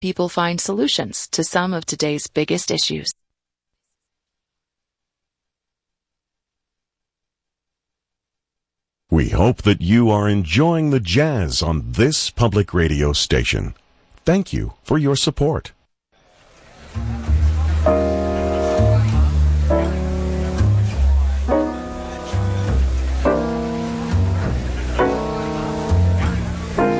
people find solutions to some of today's biggest issues. We hope that you are enjoying the jazz on this public radio station. Thank you for your support.